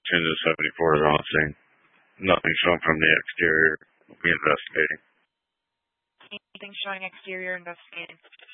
to 74 is on the scene. Nothing shown from the exterior. We'll be investigating. Anything showing exterior investigating?